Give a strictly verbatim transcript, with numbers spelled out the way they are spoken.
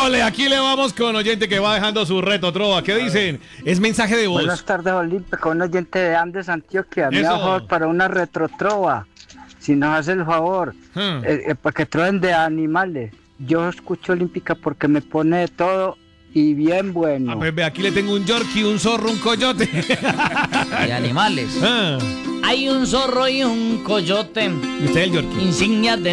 Ole, aquí le vamos con oyente que va dejando su reto, Trova. ¿Qué dicen? Es mensaje de voz. Buenas tardes, Olimpia, con un oyente de Andes, Antioquia. Me Eso. da favor para una retrotrova. Si nos hace el favor, Hmm. eh, eh, para que troven de animales. Yo escucho Olímpica porque me pone de todo y bien bueno. Ah, pues ve, aquí le tengo un yorkie, un zorro, un coyote. De animales. Ah, Hay un zorro y un coyote, ¿y usted el yorkie? insignias de